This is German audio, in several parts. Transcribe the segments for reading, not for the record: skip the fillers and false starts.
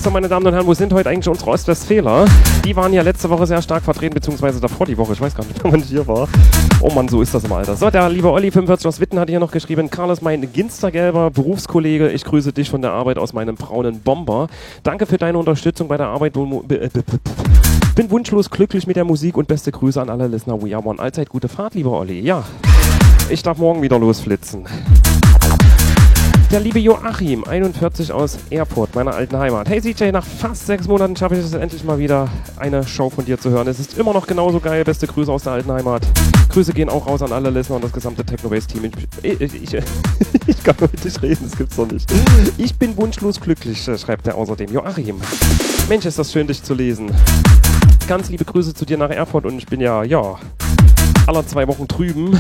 So, meine Damen und Herren, wo sind heute eigentlich unsere Ostwestfäler? Die waren ja letzte Woche sehr stark vertreten, beziehungsweise davor die Woche. Ich weiß gar nicht, wann man hier war. Oh Mann, so ist das im Alter. So, der liebe Olli 45 aus Witten hat hier noch geschrieben: Carlos, mein ginstergelber Berufskollege, ich grüße dich von der Arbeit aus meinem braunen Bomber. Danke für deine Unterstützung bei der Arbeit. Bin wunschlos glücklich mit der Musik und beste Grüße an alle Listener. We are one. Allzeit gute Fahrt, lieber Olli. Ja, ich darf morgen wieder losflitzen. Der liebe Joachim, 41 aus Erfurt, meiner alten Heimat. Hey CJ, nach fast 6 Monaten schaffe ich es endlich mal wieder, eine Show von dir zu hören. Es ist immer noch genauso geil. Beste Grüße aus der alten Heimat. Grüße gehen auch raus an alle Listener und das gesamte Technobase-Team. Ich kann mit dich reden, das gibt's doch nicht. Ich bin wunschlos glücklich, schreibt er außerdem. Joachim, Mensch, ist das schön, dich zu lesen. Ganz liebe Grüße zu dir nach Erfurt und ich bin ja, alle 2 Wochen drüben.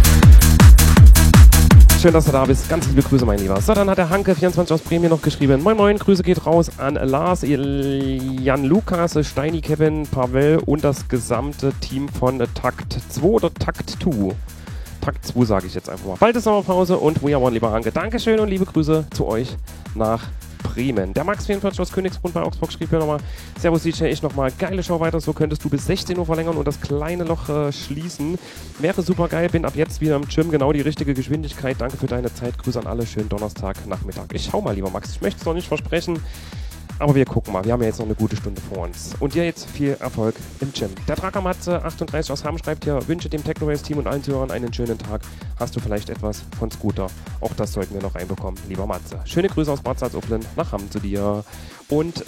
Schön, dass du da bist. Ganz liebe Grüße, mein Lieber. So, dann hat der Hanke24 aus Bremen noch geschrieben: Moin Moin, Grüße geht raus an Lars, Jan Lukas, Steini, Kevin, Pavel und das gesamte Team von Takt 2 oder Takt 2. Takt 2 sage ich jetzt einfach mal. Bald ist Sommerpause und We are one, lieber Hanke. Dankeschön und liebe Grüße zu euch nach Bremen. Der Max44 aus Königsbrunn bei Augsburg schrieb hier nochmal: Servus DJ, ich nochmal geile Show weiter, so könntest du bis 16 Uhr verlängern und das kleine Loch schließen. Wäre super geil, bin ab jetzt wieder im Gym, genau die richtige Geschwindigkeit. Danke für deine Zeit, Grüße an alle, schönen Donnerstagnachmittag. Ich schau mal, lieber Max, ich möchte es noch nicht versprechen, aber wir gucken mal, wir haben ja jetzt noch eine gute Stunde vor uns. Und dir jetzt viel Erfolg im Gym. Der Drackermatze 38 aus Hamm schreibt hier: Wünsche dem Technobase-Team und allen Zuhörern einen schönen Tag. Hast du vielleicht etwas von Scooter? Auch das sollten wir noch reinbekommen, lieber Matze. Schöne Grüße aus Bad Salzuflen nach Hamm zu dir. Und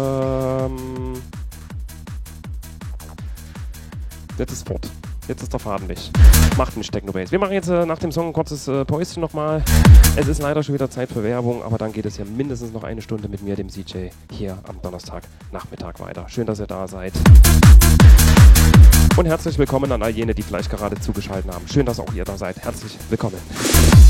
jetzt ist fort. Jetzt ist der Faden weg. Macht nicht Technobase. Wir machen jetzt nach dem Song ein kurzes Päuschen nochmal. Es ist leider schon wieder Zeit für Werbung, aber dann geht es ja mindestens noch 1 Stunde mit mir, dem CJ, hier am Donnerstagnachmittag weiter. Schön, dass ihr da seid. Und herzlich willkommen an all jene, die vielleicht gerade zugeschaltet haben. Schön, dass auch ihr da seid. Herzlich willkommen.